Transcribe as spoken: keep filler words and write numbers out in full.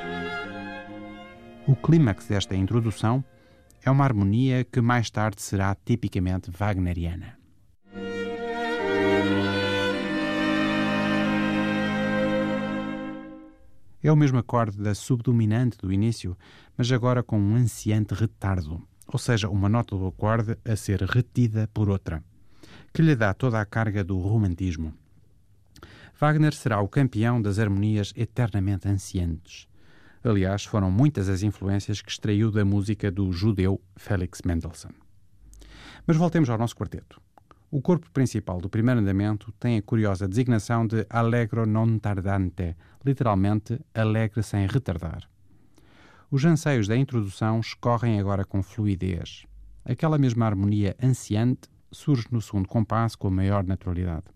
O clímax desta introdução é uma harmonia que mais tarde será tipicamente wagneriana. É o mesmo acorde da subdominante do início, mas agora com um ansiante retardo, ou seja, uma nota do acorde a ser retida por outra, que lhe dá toda a carga do romantismo. Wagner será o campeão das harmonias eternamente ansiantes. Aliás, foram muitas as influências que extraiu da música do judeu Felix Mendelssohn. Mas voltemos ao nosso quarteto. O corpo principal do primeiro andamento tem a curiosa designação de Allegro non tardante, literalmente alegre sem retardar. Os anseios da introdução escorrem agora com fluidez. Aquela mesma harmonia ansiante surge no segundo compasso com a maior naturalidade.